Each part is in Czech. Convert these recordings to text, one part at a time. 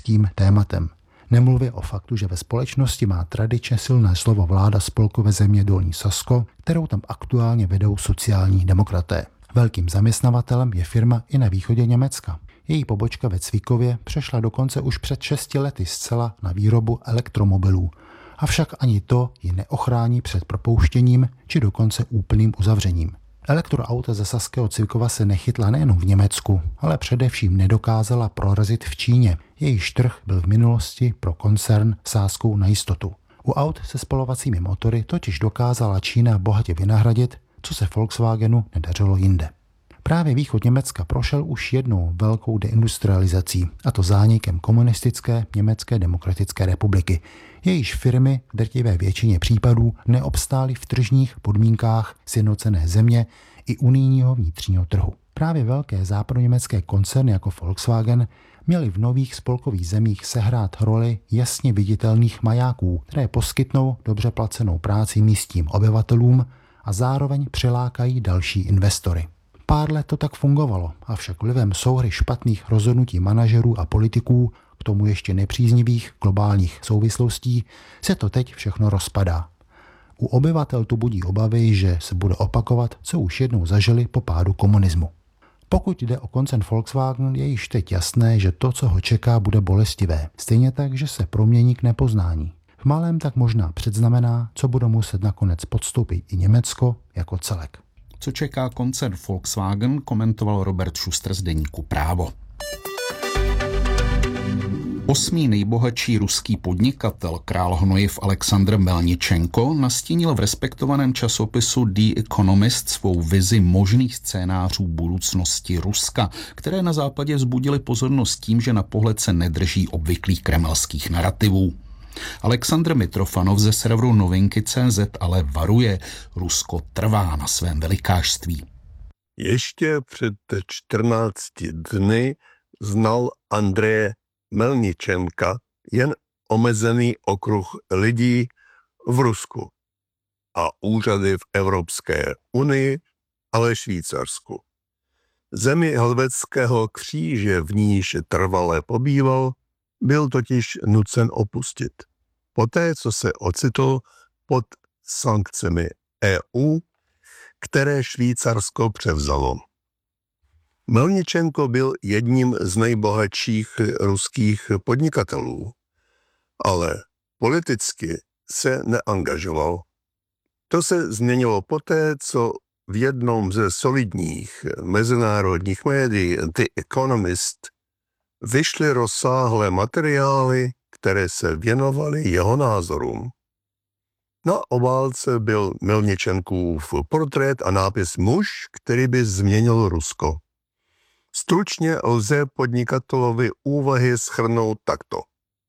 politickým tématem. Nemluvě o faktu, že ve společnosti má tradičně silné slovo vláda spolkové země Dolní Sasko, kterou tam aktuálně vedou sociální demokraté. Velkým zaměstnavatelem je firma i na východě Německa. Její pobočka ve Cvikově přešla dokonce už před 6 lety zcela na výrobu elektromobilů. Avšak ani to ji neochrání před propouštěním či dokonce úplným uzavřením. Elektroauta ze saského Cvikova se nechytla nejen v Německu, ale především nedokázala prorazit v Číně. Jejíž trh byl v minulosti pro koncern sázkou na jistotu. U aut se spalovacími motory totiž dokázala Čína bohatě vynahradit, co se Volkswagenu nedařilo jinde. Právě východ Německa prošel už jednou velkou deindustrializací, a to zánikem komunistické Německé demokratické republiky. Jejíž firmy v drtivé většině případů neobstály v tržních podmínkách sjednocené země i unijního vnitřního trhu. Právě velké západoněmecké koncerny jako Volkswagen měly v nových spolkových zemích sehrát roli jasně viditelných majáků, které poskytnou dobře placenou práci místním obyvatelům a zároveň přilákají další investory. Pár let to tak fungovalo, avšak vlivem souhry špatných rozhodnutí manažerů a politiků, k tomu ještě nepříznivých globálních souvislostí, se to teď všechno rozpadá. U obyvatel to budí obavy, že se bude opakovat, co už jednou zažili po pádu komunismu. Pokud jde o koncern Volkswagen, je již teď jasné, že to, co ho čeká, bude bolestivé. Stejně tak, že se promění k nepoznání. V malém tak možná předznamená, co bude muset nakonec podstoupit i Německo jako celek. Co čeká koncern Volkswagen, komentoval Robert Schuster z deníku Právo. 8. nejbohatší ruský podnikatel, král hnojiv Alexandr Melničenko, nastínil v respektovaném časopisu The Economist svou vizi možných scénářů budoucnosti Ruska, které na západě vzbudily pozornost tím, že na pohled se nedrží obvyklých kremelských narativů. Aleksandr Mitrofanov ze serveru Novinky.cz ale varuje, Rusko trvá na svém velikářství. Ještě před 14 dny znal Andreje Melničenka jen omezený okruh lidí v Rusku a úřady v Evropské unii, ale Švýcarsku. Zemi helvetského kříže, v níž trvale pobýval, byl totiž nucen opustit. Poté, co se ocitl pod sankcemi EU, které Švýcarsko převzalo. Melničenko byl jedním z nejbohatších ruských podnikatelů, ale politicky se neangažoval. To se změnilo poté, co v jednom ze solidních mezinárodních médií The Economist vyšly rozsáhlé materiály, které se věnovaly jeho názorům. Na obálce byl Melničenkův portrét a nápis Muž, který by změnil Rusko. Stručně lze podnikatelovi úvahy shrnout takto.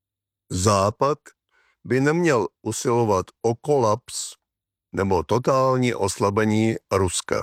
Západ by neměl usilovat o kolaps nebo totální oslabení Ruska.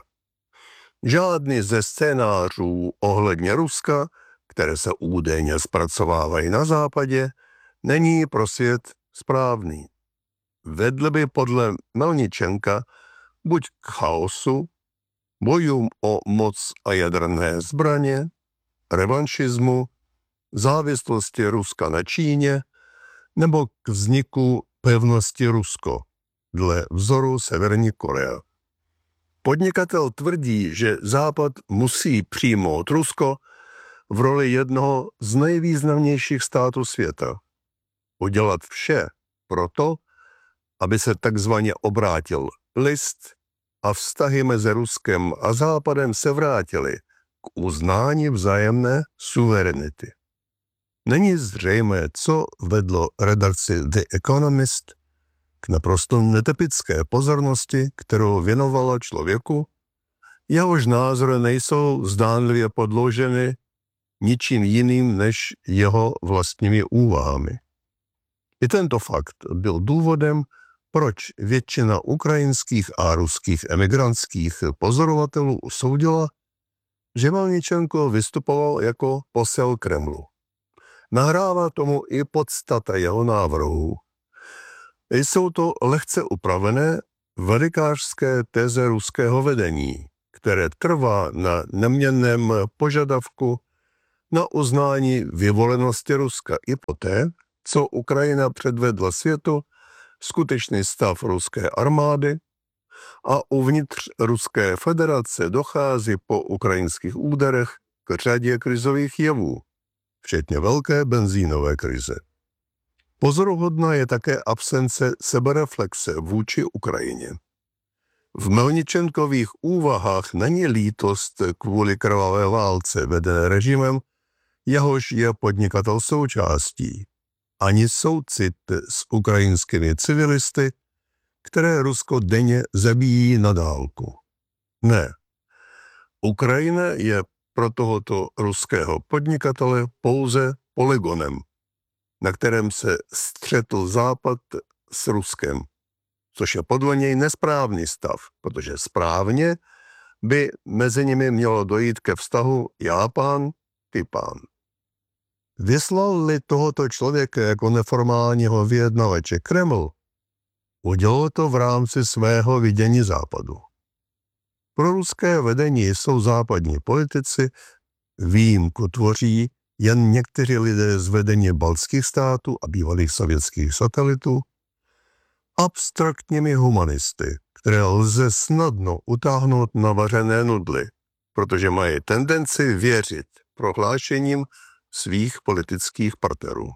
Žádný ze scénářů ohledně Ruska, které se údajně zpracovávají na západě, není pro svět správný. Vedl by podle Melničenka buď k chaosu, bojům o moc a jaderné zbraně, revanšismu, závislosti Ruska na Číně nebo k vzniku pevnosti Rusko, dle vzoru Severní Korea. Podnikatel tvrdí, že Západ musí přijmout Rusko v roli jednoho z nejvýznamnějších států světa. Udělat vše proto, aby se takzvaně obrátil list a vztahy mezi Ruskem a Západem se vrátily k uznání vzájemné suverenity. Není zřejmé, co vedlo redakci The Economist k naprosto netypické pozornosti, kterou věnovala člověku, jehož názory nejsou zdánlivě podloženy ničím jiným než jeho vlastními úvahami. I tento fakt byl důvodem, proč většina ukrajinských a ruských emigrantských pozorovatelů usoudila, že Melničenko vystupoval jako posel Kremlu. Nahrává tomu i podstata jeho návrhů. Jsou to lehce upravené velikářské teze ruského vedení, které trvá na neměnném požadavku na uznání vyvolenosti Ruska i poté, co Ukrajina předvedla světu skutečný stav ruské armády a uvnitř Ruské federace dochází po ukrajinských úderech k řadě krizových jevů, včetně velké benzínové krize. Pozoruhodná je také absence sebereflexe vůči Ukrajině. V Melničenkových úvahách není lítost kvůli krvavé válce vedené režimem, jehož je podnikatel součástí, ani soucit s ukrajinskými civilisty, které Rusko denně zabíjí na dálku. Ne. Ukrajina je pro tohoto ruského podnikatele pouze polygonem, na kterém se střetl Západ s Ruskem, což je podle něj nesprávný stav, protože správně by mezi nimi mělo dojít ke vztahu já pán, ty pán. Vyslal-li tohoto člověka jako neformálního vyjednavače Kreml, udělal to v rámci svého vidění Západu. Pro ruské vedení jsou západní politici, výjimku tvoří jen někteří lidé z vedení baltských států a bývalých sovětských satelitů, abstraktními humanisty, které lze snadno utáhnout na vařené nudly, protože mají tendenci věřit prohlášením svých politických partnerů.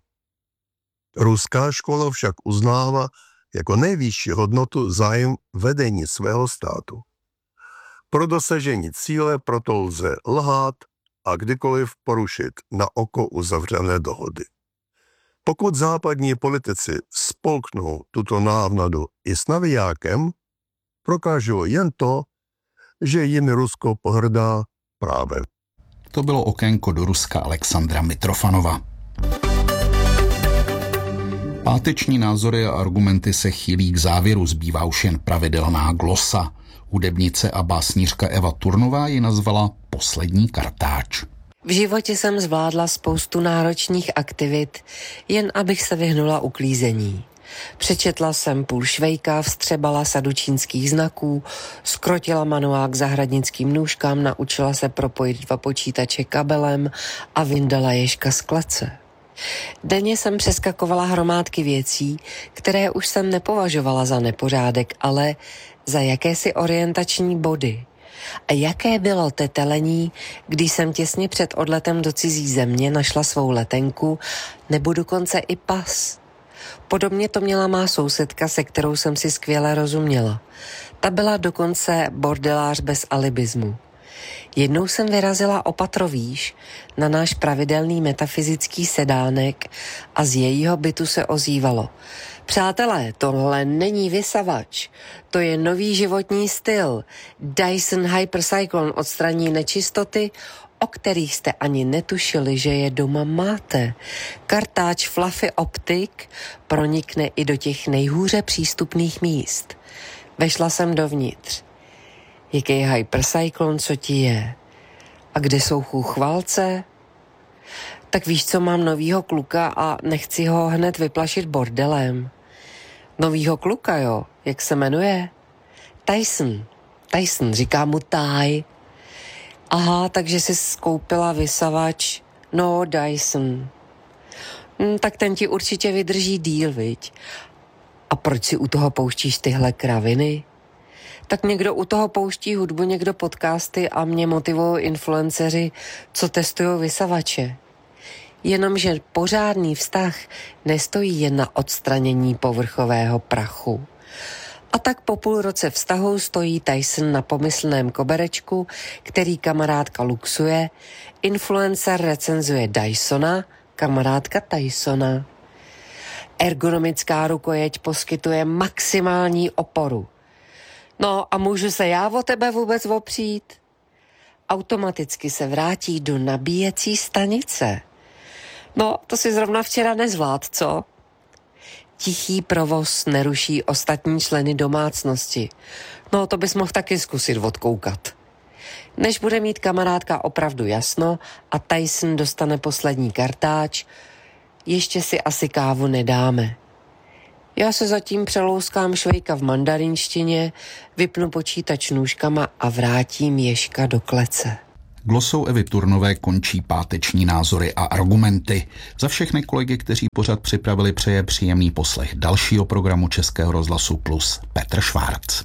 Ruská škola však uznává jako nejvyšší hodnotu zájem vedení svého státu. Pro dosažení cíle proto lze lhát a kdykoliv porušit na oko uzavřené dohody. Pokud západní politici spolknou tuto návnadu i s navijákem, prokážou jen to, že jimi Rusko pohrdá právem. To bylo okénko do Ruska Alexandra Mitrofanova. Páteční názory a argumenty se chýlí k závěru, zbývá už jen pravidelná glosa. Hudebnice a básnířka Eva Turnová ji nazvala poslední kartáč. V životě jsem zvládla spoustu náročných aktivit, jen abych se vyhnula uklízení. Přečetla jsem půl Švejka, vstřebala sadu čínských znaků, skrotila manuál k zahradnickým nůžkám, naučila se propojit 2 počítače kabelem a vyndala ježka z klece. Denně jsem přeskakovala hromádky věcí, které už jsem nepovažovala za nepořádek, ale za jakési orientační body. A jaké bylo tetelení, když jsem těsně před odletem do cizí země našla svou letenku, nebo dokonce i pas. Podobně to měla má sousedka, se kterou jsem si skvěle rozuměla. Ta byla dokonce bordelář bez alibismu. Jednou jsem vyrazila o patro výš na náš pravidelný metafyzický sedánek a z jejího bytu se ozývalo: Přátelé, tohle není vysavač, to je nový životní styl. Dyson Hypercyclone odstraní nečistoty, o kterých jste ani netušili, že je doma máte. Kartáč Fluffy Optic pronikne i do těch nejhůře přístupných míst. Vešla jsem dovnitř. Jaký Hypercyclone, co ti je? A kde jsou chůchvalce? Tak víš, co, mám novýho kluka a nechci ho hned vyplašit bordelem. Novýho kluka, jo? Jak se jmenuje? Tyson, říká mu Ty. Aha, takže jsi skoupila vysavač. No, Dyson. Tak ten ti určitě vydrží díl, viď? A proč si u toho pouštíš tyhle kraviny? Tak někdo u toho pouští hudbu, někdo podcasty a mě motivují influenceři, co testují vysavače. Jenomže pořádný vztah nestojí jen na odstranění povrchového prachu. A tak po půl roce vztahu stojí Tyson na pomyslném koberečku, který kamarádka luxuje, influencer recenzuje Dysona, kamarádka Tysona. Ergonomická rukojeť poskytuje maximální oporu. No a můžu se já o tebe vůbec opřít? Automaticky se vrátí do nabíjecí stanice. No, to si zrovna včera nezvlád, co? Tichý provoz neruší ostatní členy domácnosti. No, to bys mohl taky zkusit odkoukat. Než bude mít kamarádka opravdu jasno a Tyson dostane poslední kartáč, ještě si asi kávu nedáme. Já se zatím přelouskám Švejka v mandarinštině, vypnu počítač nůžkama a vrátím ježka do klece. Glosou Evy Turnové končí páteční názory a argumenty. Za všechny kolegy, kteří pořad připravili, přeje příjemný poslech dalšího programu Českého rozhlasu Plus Petr Švárc.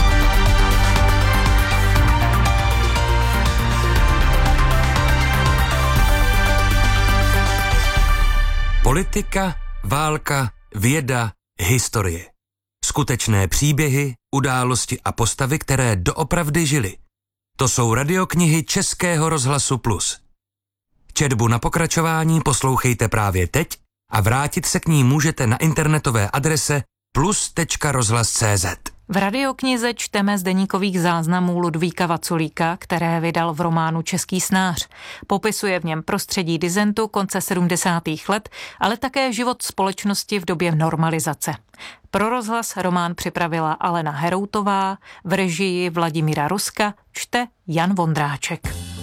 Politika, válka, věda, historie. Skutečné příběhy, události a postavy, které doopravdy žily. To jsou radioknihy Českého rozhlasu Plus. Četbu na pokračování poslouchejte právě teď a vrátit se k ní můžete na internetové adrese plus.rozhlas.cz. V radioknize čteme z deníkových záznamů Ludvíka Vaculíka, které vydal v románu Český snář. Popisuje v něm prostředí disentu konce 70. let, ale také život společnosti v době normalizace. Pro rozhlas román připravila Alena Heroutová, v režii Vladimíra Ruska čte Jan Vondráček.